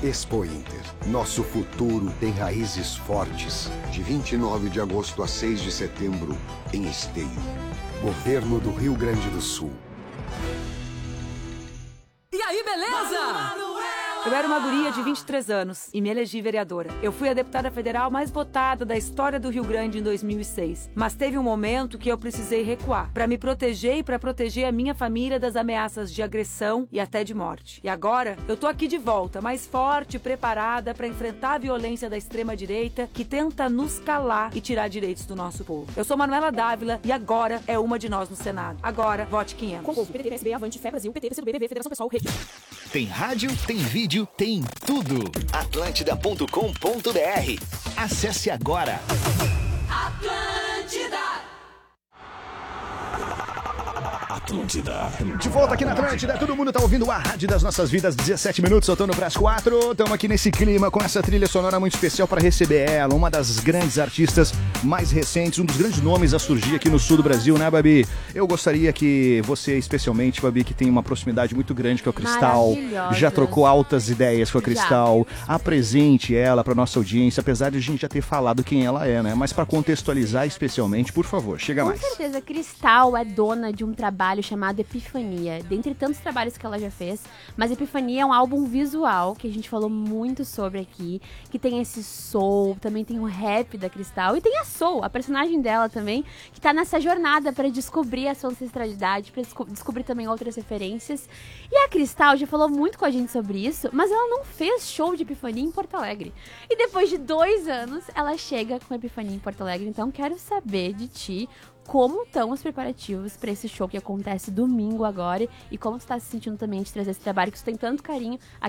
Expo Inter. Nosso futuro tem raízes fortes. De 29 de agosto a 6 de setembro, em Esteio. Governo do Rio Grande do Sul. E aí, beleza? Eu era uma guria de 23 anos e me elegi vereadora. Eu fui a deputada federal mais votada da história do Rio Grande em 2006. Mas teve um momento que eu precisei recuar para me proteger e para proteger a minha família das ameaças de agressão e até de morte. E agora eu tô aqui de volta, mais forte e preparada para enfrentar a violência da extrema-direita que tenta nos calar e tirar direitos do nosso povo. Eu sou Manuela Dávila e agora é uma de nós no Senado. Agora, vote 500. Com o PT, PSB, Avante, Fé Brasil, PT, PCdoB, BV, Federação Pessoal, Rede. Tem rádio, tem vídeo, tem tudo. Atlântida.com.br. Acesse agora. Atlântida. De volta aqui na Atlântida, todo mundo tá ouvindo a rádio das nossas vidas, 17 minutos, soltando pras 4. Estamos aqui nesse clima, com essa trilha sonora muito especial para receber ela, uma das grandes artistas mais recentes, um dos grandes nomes a surgir aqui no sul do Brasil, né, Babi? Eu gostaria que você, especialmente, Babi, que tem uma proximidade muito grande com a Cristal, já trocou altas ideias com a Cristal, apresente ela pra nossa audiência, apesar de a gente já ter falado quem ela é, né? Mas para contextualizar especialmente, por favor, chega mais. Com certeza, Cristal é dona de um trabalho chamado Epifania, dentre tantos trabalhos que ela já fez, mas Epifania é um álbum visual que a gente falou muito sobre aqui, que tem esse soul, também tem o rap da Cristal e tem a Soul, a personagem dela também, que tá nessa jornada para descobrir a sua ancestralidade, para descobrir também outras referências. E a Cristal já falou muito com a gente sobre isso, mas ela não fez show de Epifania em Porto Alegre. E depois de 2 anos, ela chega com Epifania em Porto Alegre, então quero saber de ti como estão os preparativos para esse show que acontece domingo agora e como você está se sentindo também de trazer esse trabalho que você tem tanto carinho